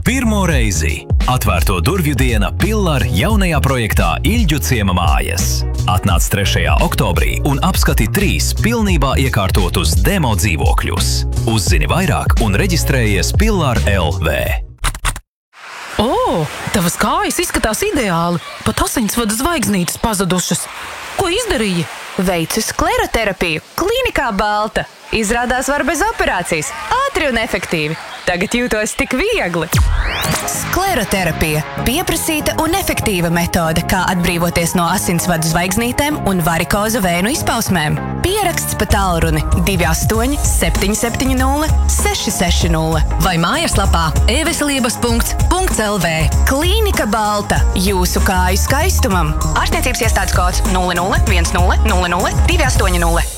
Pirmo reizi atvērto durvju diena Pillar jaunajā projektā Ilģu ciema mājas. Atnāc 3. oktobrī un apskati 3 pilnībā iekārtotus demo dzīvokļus. Uzzini vairāk un reģistrējies Pillar LV. Tavas kājas izskatās ideāli, pat asinsvadu zvaigznītes pazudušas. Ko izdarīji? Veicu skleroterapiju Klīnikā Balta. Izrādās var bez operācijas, ātri un efektīvi. Tagad jūtos tik viegli. Skleroterapija – pieprasīta un efektīva metode, kā atbrīvoties no asinsvadu zvaigznītēm un varikoza vēnu izpausmēm. Pieraksts pa tālruni 28 770 660 vai mājaslapā e-veselības.lv. Klīnika Balta – jūsu kāju skaistumam. Ārstniecības iestādes kods 00 10 00 280.